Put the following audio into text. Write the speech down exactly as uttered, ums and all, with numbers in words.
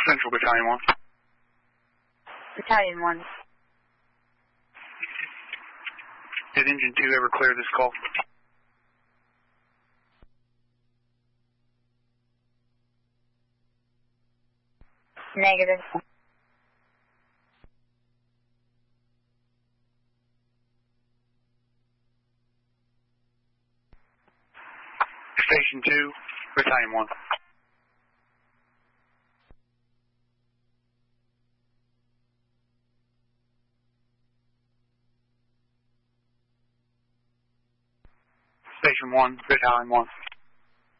Central Battalion one. Battalion one. Did Engine two ever clear this call? Negative. Station two, Battalion one. Station one, Battalion one.